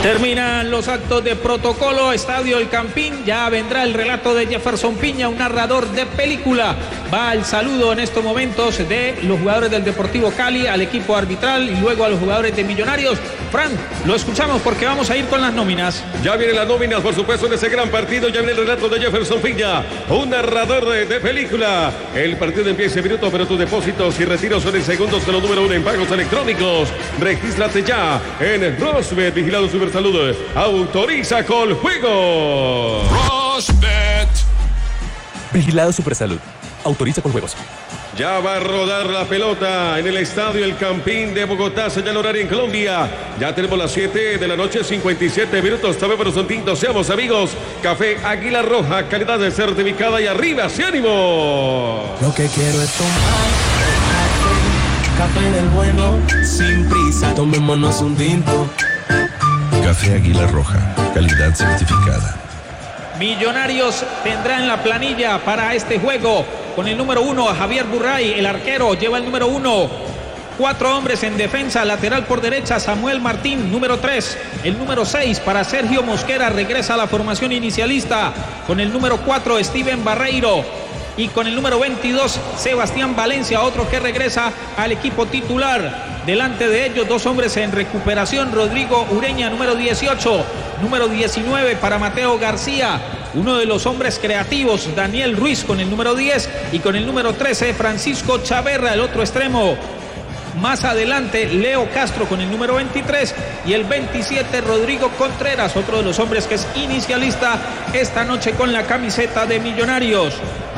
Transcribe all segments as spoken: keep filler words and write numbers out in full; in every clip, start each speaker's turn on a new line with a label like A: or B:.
A: Terminan los actos de protocolo, Estadio El Campín, ya vendrá el relato de Jefferson Piña, un narrador de película. Va el saludo en estos momentos de los jugadores del Deportivo Cali al equipo arbitral y luego a los jugadores de Millonarios. Fran, lo escuchamos porque vamos a ir con las nóminas.
B: Ya vienen las nóminas, por supuesto, en ese gran partido. Ya viene el relato de Jefferson Piña, un narrador de, de película. El partido empieza en minutos, pero tus depósitos y retiros son en segundos con los número uno en pagos electrónicos. Regístrate ya en Rosbet, vigilado Super Salud. Autoriza con juego.
C: Rosbet. Vigilado Super Salud. Autoriza con juegos.
B: Ya va a rodar la pelota en el Estadio El Campín de Bogotá, señal horaria en Colombia. Ya tenemos las siete de la noche, cincuenta y siete minutos. También por los tintos, seamos amigos. Café Águila Roja, calidad de certificada y arriba, ¡sí, ánimo!
D: Lo que quiero es tomar café del bueno, sin prisa, tomémonos un tinto.
E: Café Águila Roja, calidad certificada.
A: Millonarios tendrá en la planilla para este juego con el número uno a Javier Burray, el arquero, lleva el número uno. Cuatro hombres en defensa, lateral por derecha, Samuel Martín, número tres. El número seis para Sergio Mosquera, regresa a la formación inicialista. Con el número cuatro, Steven Barreiro. Y con el número veintidós, Sebastián Valencia, otro que regresa al equipo titular. Delante de ellos, dos hombres en recuperación, Rodrigo Ureña, número dieciocho. Número diecinueve para Mateo García. Uno de los hombres creativos, Daniel Ruiz, con el número diez. Y con el número trece, Francisco Chaverra, el otro extremo. Más adelante, Leo Castro con el número veintitrés y el veintisiete, Rodrigo Contreras, otro de los hombres que es inicialista esta noche con la camiseta de Millonarios.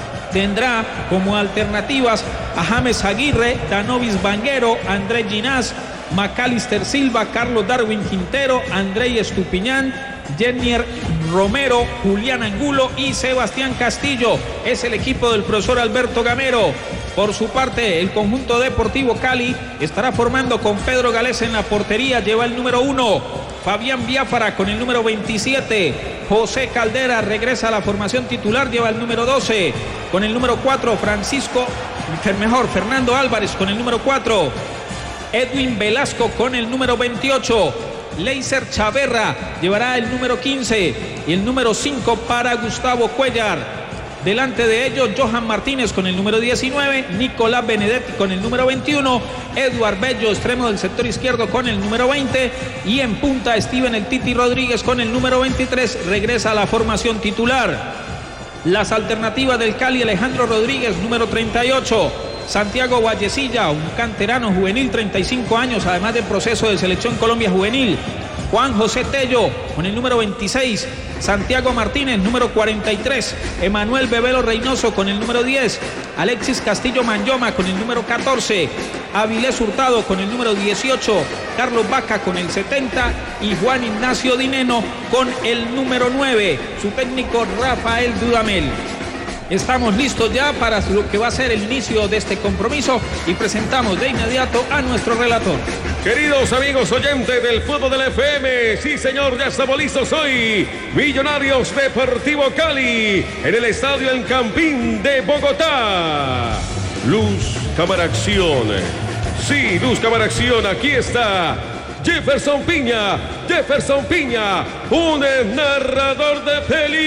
A: Tendrá como alternativas a James Aguirre, Danovis Banguero, Andrés Ginás, Macalister Silva, Carlos Darwin Quintero, Andrei Estupiñán, Jennier Romero, Julián Angulo y Sebastián Castillo. Es el equipo del profesor Alberto Gamero. Por su parte, el conjunto Deportivo Cali estará formando con Pedro Galés en la portería, lleva el número uno. Fabián Biafara con el número veintisiete. José Caldera regresa a la formación titular, lleva el número doce. Con el número cuatro, Francisco, mejor, Fernando Álvarez con el número cuatro. Edwin Velasco con el número veintiocho. Leiser Chaverra llevará el número quince. Y el número cinco para Gustavo Cuellar. Delante de ellos, Johan Martínez con el número diecinueve, Nicolás Benedetti con el número veintiuno, Eduard Bello, extremo del sector izquierdo, con el número veinte, y en punta, Steven El Titi Rodríguez con el número veintitrés, regresa a la formación titular. Las alternativas del Cali, Alejandro Rodríguez, número treinta y ocho, Santiago Vallecilla, un canterano juvenil, treinta y cinco años, además de proceso de selección Colombia juvenil. Juan José Tello con el número veintiséis, Santiago Martínez, número cuarenta y tres, Emanuel Bebelo Reynoso con el número diez, Alexis Castillo Manyoma con el número catorce, Avilés Hurtado con el número dieciocho, Carlos Vaca con el setenta y Juan Ignacio Dineno con el número nueve, su técnico Rafael Dudamel. Estamos listos ya para lo que va a ser el inicio de este compromiso y presentamos de inmediato a nuestro relator.
B: Queridos amigos oyentes del fútbol del F M, sí señor, ya estamos listos hoy. Millonarios Deportivo Cali en el Estadio El Campín de Bogotá. Luz, cámara, acción. Sí, luz, cámara, acción, aquí está Jefferson Piña, Jefferson Piña, un narrador de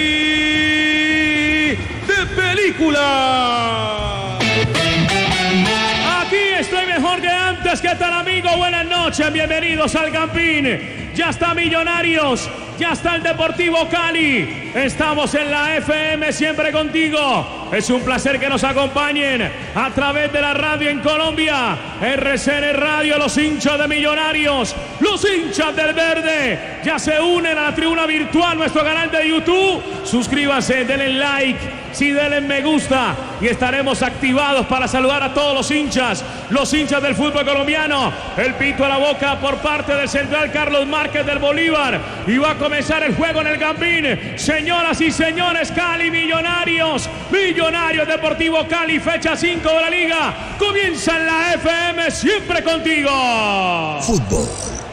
B: peli, de película.
F: Aquí estoy mejor que antes. ¿Qué tal, amigo? Buenas noches, bienvenidos al Campín. Ya está Millonarios, ya está el Deportivo Cali. Estamos en la F M, siempre contigo. Es un placer que nos acompañen a través de la radio en Colombia. R C N Radio, los hinchas de Millonarios, los hinchas del verde, ya se unen a la tribuna virtual, nuestro canal de YouTube. Suscríbanse, denle like, sí, denle me gusta y estaremos activados para saludar a todos los hinchas, los hinchas del fútbol colombiano. El pito a la boca por parte del central Carlos Márquez del Bolívar y va a comenzar el juego en el Campín. Señoras y señores, Cali Millonarios, Millonarios Deportivo Cali, fecha cinco de la liga. Comienza en la F M, siempre contigo.
E: Fútbol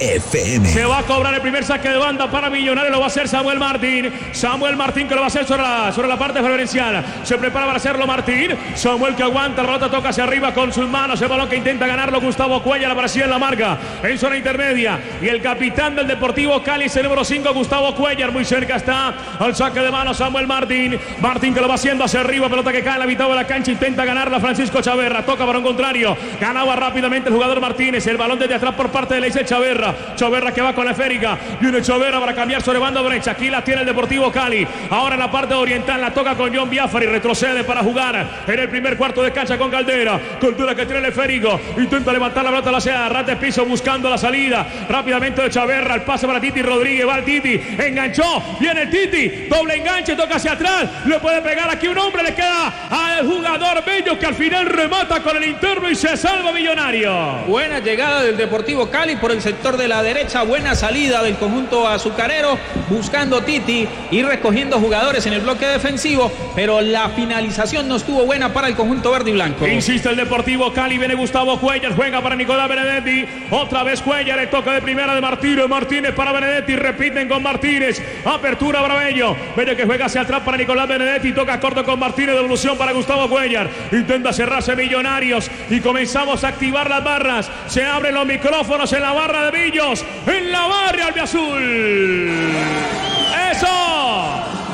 G: F M.
F: Se va a cobrar el primer saque de banda para Millonarios, lo va a hacer Samuel Martín. Samuel Martín que lo va a hacer sobre la, sobre la parte preferencial. Se prepara para hacerlo Martín. Samuel que aguanta, la pelota toca hacia arriba con sus manos. El balón que intenta ganarlo Gustavo Cuellar, apareció en la marca, en zona intermedia. Y el capitán del Deportivo Cali es el número cinco, Gustavo Cuellar. Muy cerca está al saque de mano Samuel Martín. Martín que lo va haciendo hacia arriba, pelota que cae en la mitad de la cancha. Intenta ganarla Francisco Chaverra. Toca para un contrario. Ganaba rápidamente el jugador Martínez. El balón desde atrás por parte de Leisel Chaverra. Chaverra que va con la esférica. Viene Chaverra para cambiar sobre banda derecha. Aquí la tiene el Deportivo Cali. Ahora en la parte oriental la toca con John Biafara y retrocede para jugar en el primer cuarto de cancha con Caldera. Caldera que tiene el esférico. Intenta levantar la pelota a la sea. Ras de piso buscando la salida. Rápidamente de Chaverra. El pase para Titi Rodríguez. Va el Titi. Enganchó. Viene el Titi. Doble enganche. Toca hacia atrás. Le puede pegar aquí un hombre. Le queda al jugador Bello que al final remata con el interno y se salva Millonario.
A: Buena llegada del Deportivo Cali por el sector de la derecha. Buena salida del conjunto azucarero. Buscando Titi y recogiendo jugadores en el bloque defensivo. Pero la finalización no estuvo buena para el conjunto verde y blanco.
F: Insiste el Deportivo Cali. Viene Gustavo Cuellar. Juega para Nicolás Benedetti. Otra vez Cuellar. El toque de primera de Martínez. Martínez para Benedetti. Repiten con Martínez. Apertura para Bello. Bello que juega hacia atrás para Nicolás Benedetti. Toca corto con Martínez. Devolución para Gustavo Cuellar. Intenta cerrarse Millonarios. Y comenzamos a activar las barras. Se abren los micrófonos en la barra de Villos. En la barra albiazul. ¡Eso!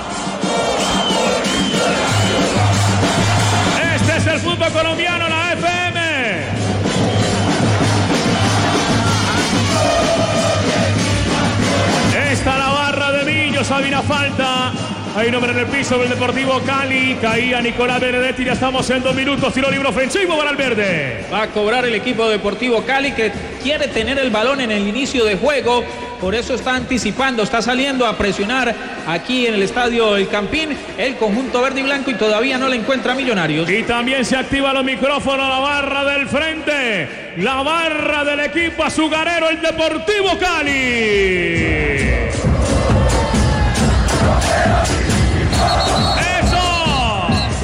F: Este es el fútbol colombiano, la F M. Esta la barra de Villos, había una falta. Hay nombre en el piso del Deportivo Cali. Caía Nicolás Benedetti. Ya estamos en dos minutos. Tiro libre ofensivo para el verde.
A: Va a cobrar el equipo Deportivo Cali que quiere tener el balón en el inicio de juego. Por eso está anticipando, está saliendo a presionar aquí en el estadio El Campín el conjunto verde y blanco y todavía no le encuentra Millonarios.
F: Y también se activa los micrófonos, la barra del frente, la barra del equipo azucarero, el Deportivo Cali. ¡Eso!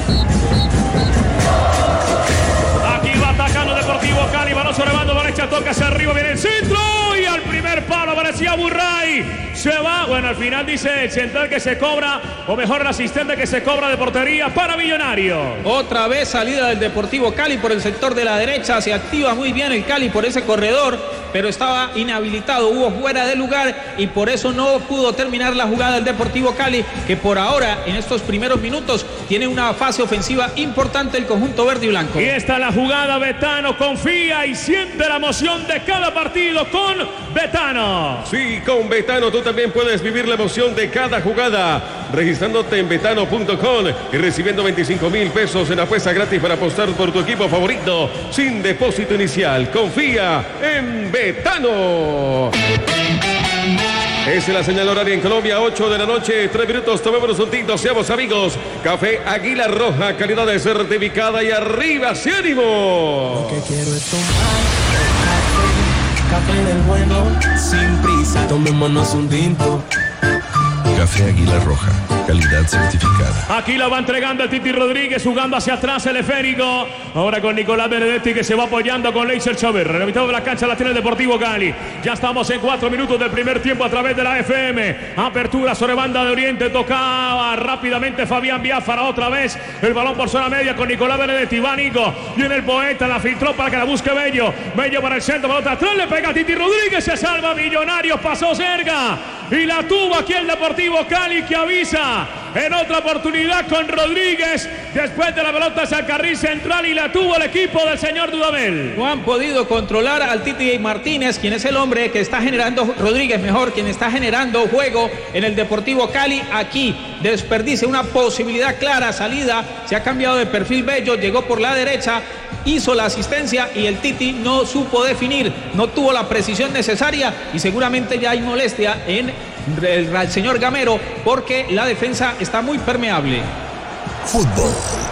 F: Aquí va atacando Deportivo Cali, balón sobre banda derecha, toca hacia arriba, viene el centro y al primer palo aparecía Burray. Se va, bueno, al final dice el central que se cobra, o mejor el asistente que se cobra de portería para Millonario.
A: Otra vez salida del Deportivo Cali por el sector de la derecha, se activa muy bien el Cali por ese corredor, pero estaba inhabilitado, hubo fuera de lugar y por eso no pudo terminar la jugada del Deportivo Cali, que por ahora, en estos primeros minutos, tiene una fase ofensiva importante el conjunto verde y blanco.
F: Y esta la jugada, Betano confía y siente la emoción de cada partido con Betano.
B: Sí, con Betano tú también puedes vivir la emoción de cada jugada, registrándote en betano punto com y recibiendo veinticinco mil pesos en apuesta gratis para apostar por tu equipo favorito sin depósito inicial. Confía en Betano. Es la señal horaria en Colombia, ocho de la noche, tres minutos, tomémonos un tinto, seamos amigos. Café Águila Roja, calidad de certificada y arriba, ¡sí, ánimo!
D: Lo que quiero es tomar café del bueno, sin prisa, tomémonos un tinto.
E: Café Águila Roja, calidad certificada.
F: Aquí la va entregando el Titi Rodríguez, jugando hacia atrás el esférico. Ahora con Nicolás Benedetti que se va apoyando con Leisel Chaverra. En la mitad de la cancha la tiene el Deportivo Cali. Ya estamos en cuatro minutos del primer tiempo a través de la F M. Apertura sobre banda de Oriente. Tocaba rápidamente Fabián Biafara otra vez. El balón por zona media con Nicolás Benedetti. Va Nico. Viene el poeta. La filtró para que la busque Bello. Bello para el centro. Pelota atrás. Le pega a Titi Rodríguez. Se salva Millonarios. Pasó cerca. Y la tuvo aquí el Deportivo Cali que avisa en otra oportunidad con Rodríguez. Después de la pelota hacia el carril central y la tuvo el equipo del señor Dudamel.
A: No han podido controlar al Titi Martínez, quien es el hombre que está generando, Rodríguez mejor, quien está generando juego en el Deportivo Cali. Aquí desperdicia una posibilidad clara, salida, se ha cambiado de perfil Bello, llegó por la derecha, hizo la asistencia y el Titi no supo definir, no tuvo la precisión necesaria y seguramente ya hay molestia en el, el señor Gamero porque la defensa está muy permeable.
G: Fútbol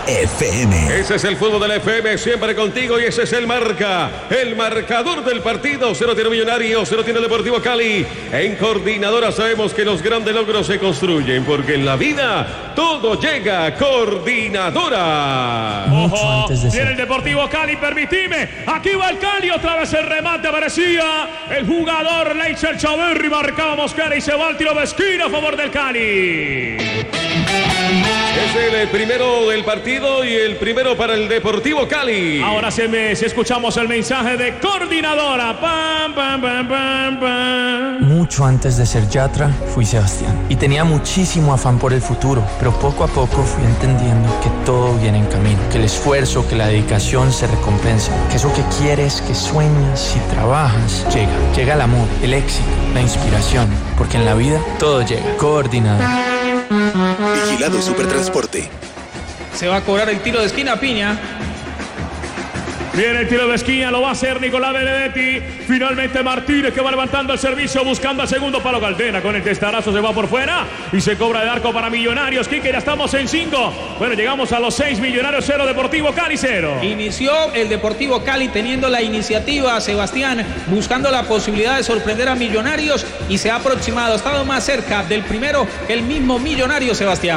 G: F M.
B: Ese es el fútbol del F M, siempre contigo, y ese es el marca, el marcador del partido. Cero tiene Millonarios, cero tiene Deportivo Cali. En Coordinadora sabemos que los grandes logros se construyen, porque en la vida todo llega a Coordinadora.
F: Ojo, tiene el Deportivo Cali, permitime. Aquí va el Cali, otra vez el remate, aparecía el jugador Leiser Chaverri, marcaba Mosquera y se va al tiro de esquina a favor del Cali.
B: Es el primero del partido y el primero para el Deportivo Cali.
F: Ahora se me, si escuchamos el mensaje de Coordinadora. Pam, pam, pam, pam, pam.
H: Mucho antes de ser Yatra, fui Sebastián. Y tenía muchísimo afán por el futuro. Pero poco a poco fui entendiendo que todo viene en camino. Que el esfuerzo, que la dedicación se recompensa. Que eso que quieres, que sueñas y trabajas, llega. Llega el amor, el éxito, la inspiración. Porque en la vida todo llega. Coordinadora.
G: Vigilado Supertransporte.
A: Se va a cobrar el tiro de esquina, Piña.
F: Viene el tiro de esquina, lo va a hacer Nicolás Benedetti. Finalmente Martínez, que va levantando el servicio, buscando al segundo palo. Caldera con el testarazo se va por fuera y se cobra de arco para Millonarios. Quique, ya estamos en cinco. Bueno, llegamos a los seis. Millonarios cero, Deportivo Cali cero.
A: Inició el Deportivo Cali teniendo la iniciativa, Sebastián, buscando la posibilidad de sorprender a Millonarios, y se ha aproximado, ha estado más cerca del primero que el mismo Millonario, Sebastián.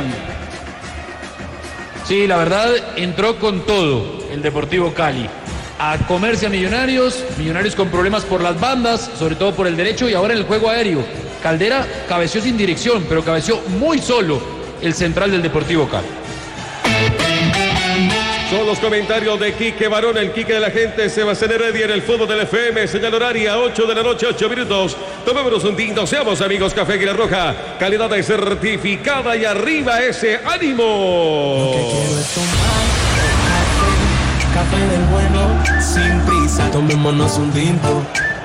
I: Sí, la verdad, entró con todo el Deportivo Cali a comerse a Millonarios, Millonarios con problemas por las bandas, sobre todo por el derecho, y ahora en el juego aéreo. Caldera cabeció sin dirección, pero cabeció muy solo el central del Deportivo Cali.
B: Son los comentarios de Quique Barón, el Quique de la gente, Sebastián Heredia en el fútbol del F M. Señal horaria, ocho de la noche, ocho minutos. Tomémonos un tinto, seamos amigos. Café Águila Roja, calidad de certificada, y arriba ese ánimo.
D: Lo que quiero es tomar café, café del bueno, sin prisa, tomémonos un tinto.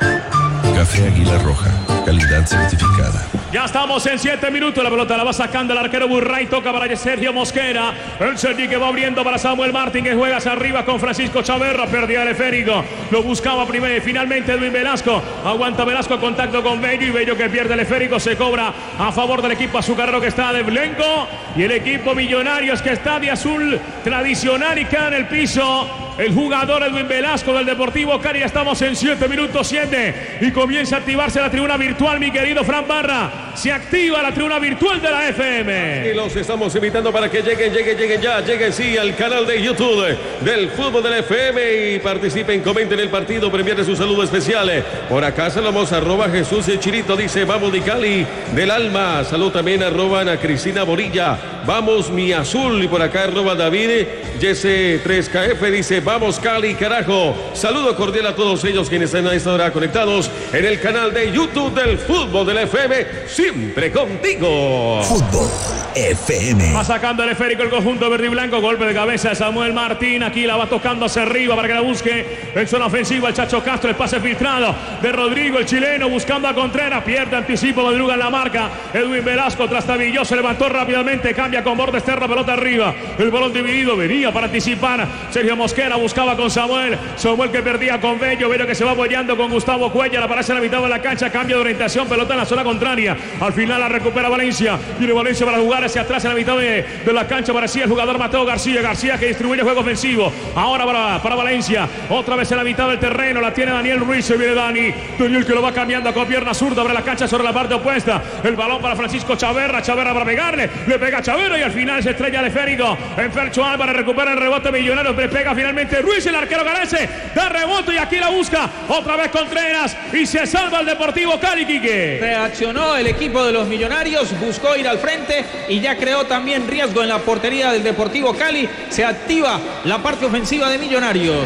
E: Café Águila Roja, calidad certificada.
F: Ya estamos en siete minutos, la pelota la va sacando el arquero Burray, toca para Sergio Mosquera, el Sergi que va abriendo para Samuel Martín, que juega hacia arriba con Francisco Chaverra, perdía el esférico, lo buscaba primero y finalmente Edwin Velasco, aguanta Velasco, contacto con Bello, y Bello que pierde el esférico, se cobra a favor del equipo azucarero que está de blanco, y el equipo Millonarios que está de azul tradicional, y queda en el piso el jugador Edwin Velasco del Deportivo Cali. Ya estamos en siete minutos siete y comienza a activarse la tribuna virtual, mi querido Fran Barra. Se activa la tribuna virtual de la F M.
B: Y los estamos invitando para que lleguen, lleguen, lleguen ya, lleguen sí al canal de YouTube del fútbol del F M y participen, comenten el partido, premieren su saludo especial. Por acá saludamos arroba Jesús el Chirito, dice vamos de Cali del alma. Salud también arroba Ana Cristina Borilla, vamos mi azul. Y por acá arroba David Jesse tres K F dice vamos Cali carajo. Saludo cordial a todos ellos quienes están a esta hora conectados en el canal de YouTube del fútbol del F M, siempre contigo.
G: Fútbol F M.
F: Va sacando el esférico el conjunto verde y blanco, golpe de cabeza de Samuel Martín, aquí la va tocando hacia arriba para que la busque en zona ofensiva el Chacho Castro, el pase filtrado de Rodrigo el chileno buscando a Contreras, pierde anticipo, madruga en la marca Edwin Velasco, trastabilló, se levantó rápidamente, cambia con borde externo, pelota arriba, el balón dividido, venía para anticipar Sergio Mosquera, buscaba con Samuel, Samuel que perdía con Bello, Bello que se va apoyando con Gustavo Cuellar, aparece en la mitad de la cancha, cambio de orientación, pelota en la zona contraria, al final la recupera Valencia, tiene Valencia para jugar hacia atrás en la mitad de, de la cancha, parecía el jugador Mateo García, García que distribuye juego ofensivo, ahora para, para Valencia, otra vez en la mitad del terreno, la tiene Daniel Ruiz, se viene Dani, Daniel que lo va cambiando con pierna zurda, abre la cancha sobre la parte opuesta, el balón para Francisco Chaverra, Chaverra para pegarle, le pega a Chaverra y al final se estrella el esférico, en Fercho Álvarez recupera el rebote Millonarios, le pega finalmente Ruiz, el arquero Galese, da rebote y aquí la busca, otra vez Contreras y se salva el Deportivo Cali, Quique.
A: Reaccionó el equipo de los Millonarios, buscó ir al frente y ya creó también riesgo en la portería del Deportivo Cali. Se activa la parte ofensiva de Millonarios.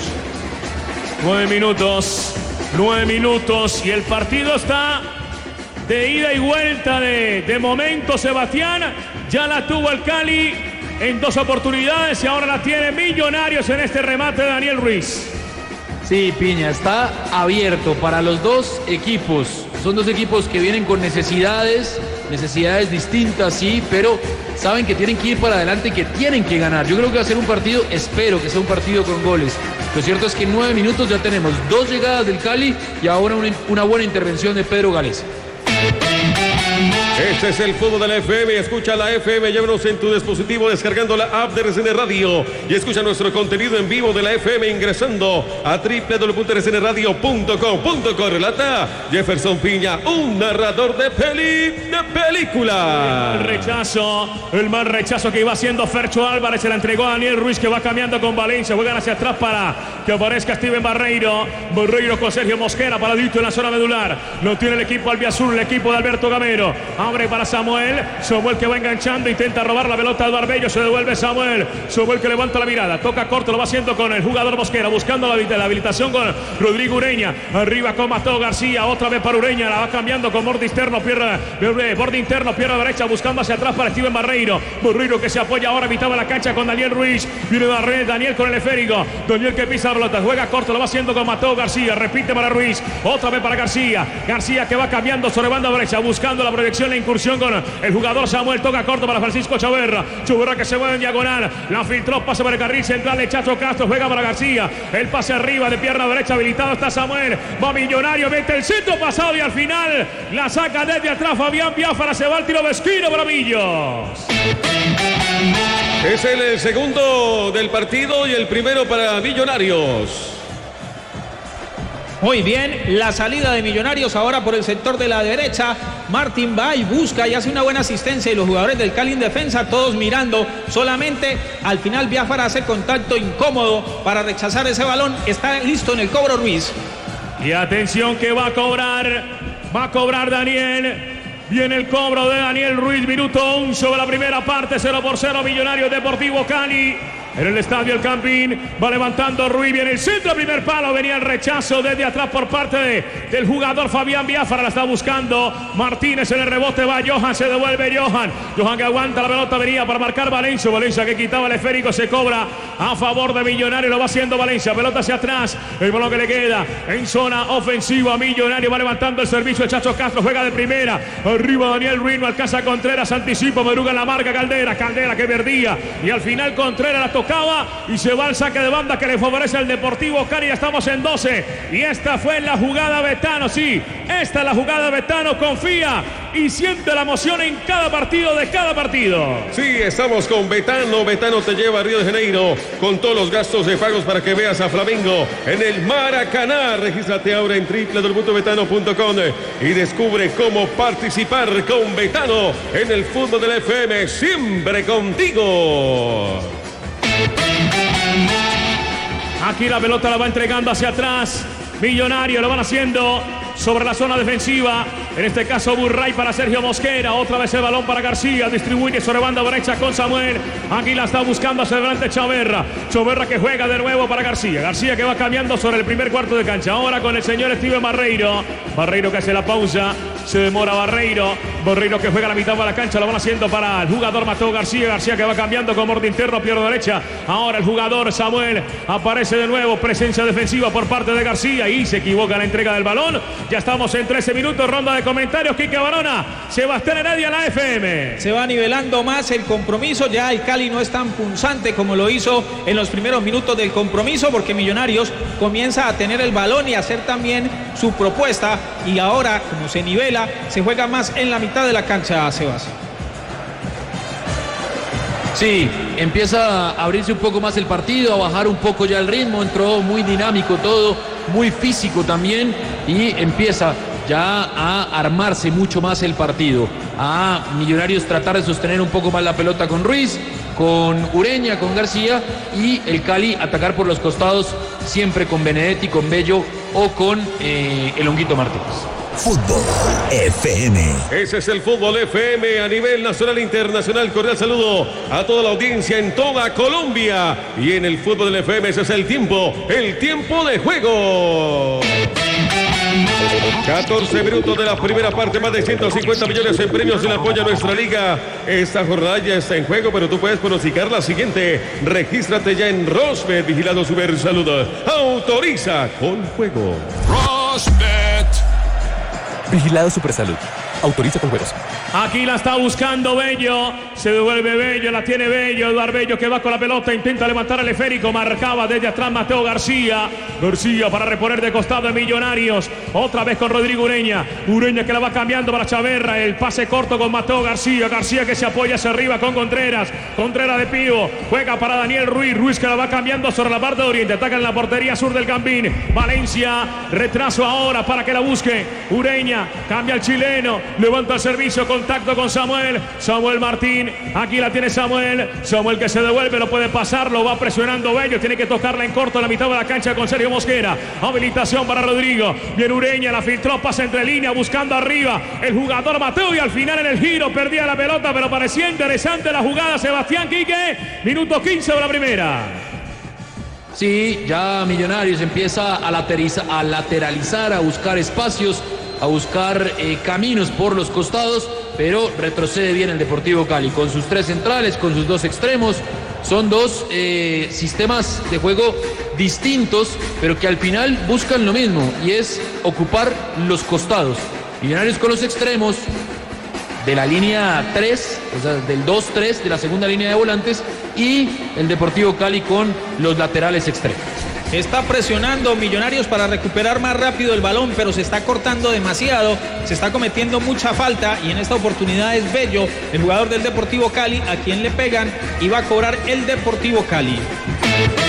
F: Nueve minutos, nueve minutos y el partido está de ida y vuelta de, de momento, Sebastián. Ya la tuvo el Cali en dos oportunidades y ahora la tiene Millonarios en este remate de Daniel Ruiz.
I: Sí, Piña, está abierto para los dos equipos. Son dos equipos que vienen con necesidades, necesidades distintas, sí, pero saben que tienen que ir para adelante y que tienen que ganar. Yo creo que va a ser un partido, espero que sea un partido con goles. Lo cierto es que en nueve minutos ya tenemos dos llegadas del Cali y ahora una, una buena intervención de Pedro Gales.
B: Este es el fútbol de la F M. Escucha la F M, llévanos en tu dispositivo descargando la app de R C N Radio y escucha nuestro contenido en vivo de la F M ingresando a doble u doble u doble u punto r c n radio punto com punto co. Relata Jefferson Piña, un narrador de peli de película.
F: El rechazo, el mal rechazo que iba haciendo Fercho Álvarez, se la entregó a Daniel Ruiz, que va cambiando con Valencia, juegan hacia atrás para que aparezca Steven Barreiro. Barreiro con Sergio Mosquera, paradito en la zona medular, lo tiene el equipo albiazul, el equipo de Alberto Gamero. Abre para Samuel, Samuel que va enganchando, intenta robar la pelota de Arbello, se devuelve Samuel, Samuel que levanta la mirada, toca corto, lo va haciendo con el jugador Mosquera, buscando la, la habilitación con Rodrigo Ureña, arriba con Mateo García, otra vez para Ureña, la va cambiando con borde interno, pierna, borde interno, pierna derecha, buscando hacia atrás para Steven Barreiro, Barreiro que se apoya ahora a mitad de la cancha con Daniel Ruiz, viene Barreiro, Daniel con el esférico, Daniel que pisa la pelota, juega corto, lo va haciendo con Mateo García, repite para Ruiz, otra vez para García, García que va cambiando sobre banda derecha, buscando la proyección, la incursión con el jugador Samuel, toca corto para Francisco Chaverra, Chaverra que se mueve en diagonal, la filtró, pasa por el carril central de Chacho Castro, juega para García, el pase arriba de pierna derecha, habilitado está Samuel, va Millonario, mete el centro pasado y al final la saca desde atrás Fabián Biafara, se va al tiro de esquina para Millos.
B: Es el segundo del partido y el primero para Millonarios.
A: Muy bien, la salida de Millonarios ahora por el sector de la derecha. Martín va y busca y hace una buena asistencia y los jugadores del Cali en defensa todos mirando. Solamente al final Biafara hace contacto incómodo para rechazar ese balón. Está listo en el cobro Ruiz.
F: Y atención que va a cobrar, va a cobrar Daniel. Viene el cobro de Daniel Ruiz, minuto once sobre la primera parte, cero por cero Millonarios Deportivo Cali. En el estadio El Campín, va levantando Ruiz, viene el centro, primer palo, venía el rechazo desde atrás por parte de, del jugador Fabián Biafara, la está buscando Martínez, en el rebote va Johan, se devuelve Johan, Johan que aguanta la pelota, venía para marcar Valencia, Valencia que quitaba el esférico, se cobra a favor de Millonario, lo va haciendo Valencia, pelota hacia atrás, el balón que le queda en zona ofensiva, Millonario va levantando el servicio, el Chacho Castro juega de primera, arriba Daniel Ruiz, no alcanza Contreras, anticipo, Meruga en la marca, Caldera, Caldera que perdía, y al final Contreras la tocó y se va al saque de banda que le favorece al Deportivo Cali. Ya estamos en doce y esta fue la jugada Betano, sí, esta es la jugada Betano, confía y siente la emoción en cada partido de cada partido.
B: Sí, estamos con Betano, Betano te lleva a Río de Janeiro con todos los gastos de pagos para que veas a Flamengo en el Maracaná. Regístrate ahora en doble u doble u doble u punto betano punto com y descubre cómo participar con Betano en el fútbol del F M, siempre contigo.
F: Aquí la pelota la va entregando hacia atrás Millonario, lo van haciendo sobre la zona defensiva, en este caso Burray para Sergio Mosquera, otra vez el balón para García, distribuye sobre banda derecha con Samuel, aquí la está buscando hacia adelante Chaverra, Chaverra que juega de nuevo para García, García que va cambiando sobre el primer cuarto de cancha, ahora con el señor Steven Barreiro, Barreiro que hace la pausa, se demora Barreiro, Barreiro que juega a la mitad de la cancha, lo van haciendo para el jugador Mateo García, García que va cambiando con borde interno, pierna derecha, ahora el jugador Samuel aparece de nuevo, presencia defensiva por parte de García y se equivoca en la entrega del balón. Ya estamos en trece minutos, ronda de comentarios. Quique Barona, Sebastián Heredia, la F M.
A: Se va nivelando más el compromiso, ya el Cali no es tan punzante como lo hizo en los primeros minutos del compromiso, porque Millonarios comienza a tener el balón y a hacer también su propuesta, y ahora, como se nivela, se juega más en la mitad de la cancha, Sebas.
I: Sí, empieza a abrirse un poco más el partido, a bajar un poco ya el ritmo, entró muy dinámico todo, muy físico también, y empieza ya a armarse mucho más el partido. A Millonarios tratar de sostener un poco más la pelota con Ruiz, con Ureña, con García, y el Cali atacar por los costados, siempre con Benedetti, con Bello o con eh, el Honguito Martínez.
G: Fútbol F M.
B: Ese es el Fútbol F M a nivel nacional e internacional. Cordial saludo a toda la audiencia en toda Colombia. Y en el Fútbol del F M ese es el tiempo, el tiempo de juego. catorce minutos de la primera parte, más de ciento cincuenta millones en premios en apoyo a nuestra liga. Esta jornada ya está en juego, pero tú puedes pronosticar la siguiente. Regístrate ya en Rosbet, vigilado Super Salud. Autoriza con juego.
C: Vigilado Supersalud. Autoriza con juegos.
F: Aquí la está buscando Bello. Se devuelve Bello, la tiene Bello. Eduardo Bello que va con la pelota, intenta levantar el esférico. Marcaba desde atrás Mateo García. García para reponer de costado de Millonarios. Otra vez con Rodrigo Ureña. Ureña que la va cambiando para Chaverra. El pase corto con Mateo García. García que se apoya hacia arriba con Contreras. Contreras de Pío. Juega para Daniel Ruiz. Ruiz que la va cambiando sobre la parte de oriente. Ataca en la portería sur del Campín. Valencia. Retraso ahora para que la busque. Ureña. Cambia el chileno. Levanta el servicio. Contacto con Samuel. Samuel Martín. Aquí la tiene Samuel. Samuel que se devuelve. Lo puede pasar. Lo va presionando Bello. Tiene que tocarla en corto en la mitad de la cancha con Sergio Mosquera. Habilitación para Rodrigo. Bien Ureña. La filtró. Pasa entre línea. Buscando arriba. El jugador Mateo. Y al final en el giro perdía la pelota. Pero parecía interesante la jugada. Sebastián Quique. Minuto quince de la primera.
I: Sí, ya Millonarios empieza a, lateriza, a lateralizar, a buscar espacios, a buscar eh, caminos por los costados, pero retrocede bien el Deportivo Cali con sus tres centrales, con sus dos extremos. Son dos eh, sistemas de juego distintos, pero que al final buscan lo mismo, y es ocupar los costados. Millonarios con los extremos de la línea tres, o sea, del dos tres de la segunda línea de volantes, y el Deportivo Cali con los laterales extremos.
A: Está presionando Millonarios para recuperar más rápido el balón, pero se está cortando demasiado, se está cometiendo mucha falta, y en esta oportunidad es Bello, el jugador del Deportivo Cali, a quien le pegan y va a cobrar el Deportivo Cali.